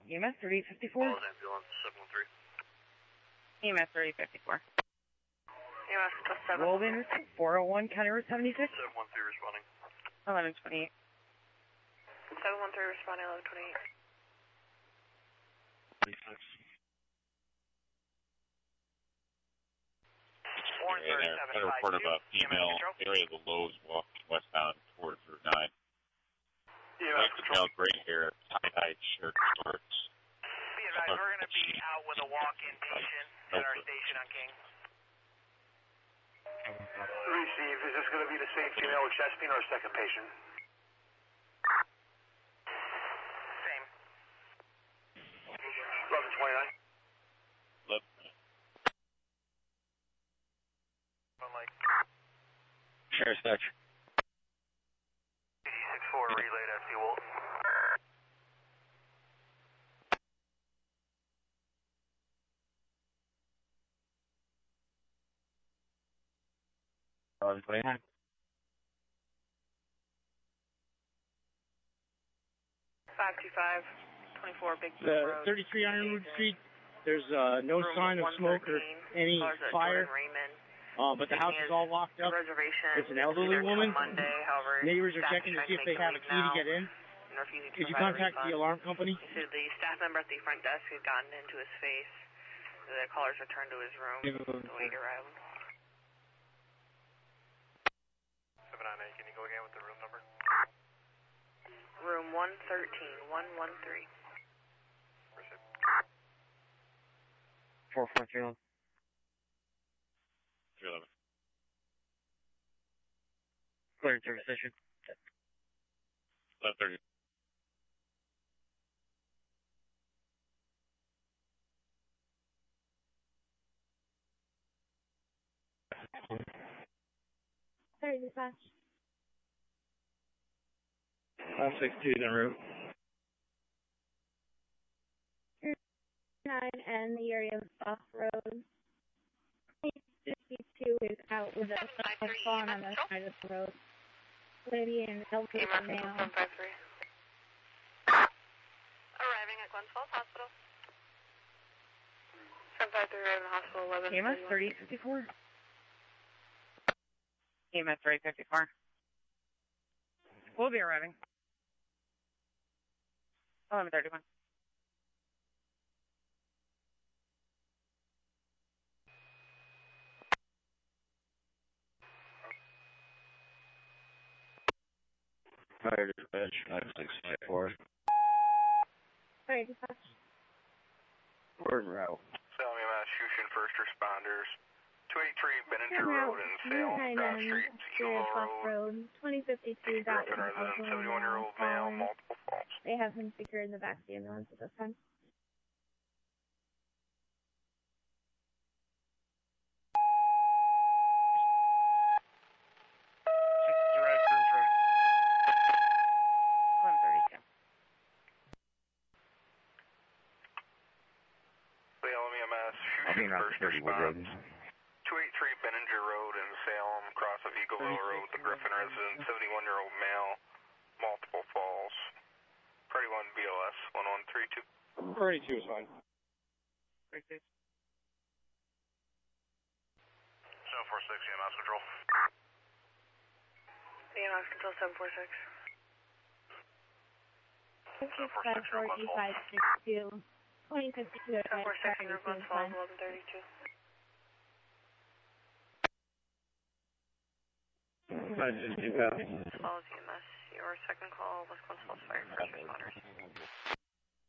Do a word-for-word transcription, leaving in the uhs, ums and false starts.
E M S thirty-eight fifty-four. Calls ambulance seven one three. E M S thirty-eight fifty-four. E M S plus seven. Wolverine four oh one, County Route seventy-six. seven one three responding. eleven twenty-eight. seven one three responding, eleven twenty-eight. twenty-six. Yeah, there. I had a report of a female area of the Lowe's walking westbound towards Route nine. Yeah, White female, gray hair, tie-dyed shirt, shorts. Be advised, we're going to be out with a walk-in patient at our station on King. Receive. Is this going to be the same female with chest pain or a second patient? Same. eleven twenty-nine. Left. I'm like, Sheriff's Dutch. six four relayed F C Wolf. eleven twenty-nine. five two five, twenty-four Big Beach The Road. thirty-three Ironwood Street, there's uh, no Room sign of smoke or any Cars at fire, Jordan Raymond. uh, but the house is all locked up. Reservation. It's an elderly Either till woman. Monday, however, Neighbors are staff checking is to see if trying they have a make key them to leave get in. now and refusing to Could you provide a contact the refund. alarm company? So the staff member at the front desk had gotten into his face. The caller's returned to his room. The wait arrived. seven nine eight, can you go again with the room number? Room one thirteen, one one three. Proceed. four four three one. three eleven. Cleared service station. eleven thirty. Sorry, dispatch. five six two en route. nine and the area of Soft Road. fifty-two is out with a fawn on the side of the road. Lady and elderly E M S male. seven five three. Arriving at Glens Falls Hospital. seven five three arriving at hospital, eleven. E M S thirty-eight fifty-four. E M S thirty-eight fifty-four. We'll be arriving. eleven thirty-one. Fire dispatch, five six five four. Sorry, dispatch. We're en route. Salem E M S, Houston First Responders. two eighty-three Benninger Route Road in Salem, nine Cross and Street, area of Eagle Soft Road. Road. twenty fifty-two is out with Griffin an resident, elderly seventy-one-year-old male. male, fallen. multiple falls. They have him secured in the back of the ambulance at this time. eleven thirty-two. Salem E M S, I'll be Houston in Route First thirty Wood Road. Response. two eighty-three Benninger Road in Salem, cross of Eagleville Road, the Griffin resident, seventy-one-year-old male, multiple falls. Party one B L S, one one three two. thirty-two is fine. thirty-two. seven four six, E M S control. E M S control seven four six. six five four E five six two. twenty fifty-two at seven four six, thirty-two Glens is Falls, fine. eleven thirty-two. five fifty-two. Falls E M S, your second call was Glens Falls Fire First Responders.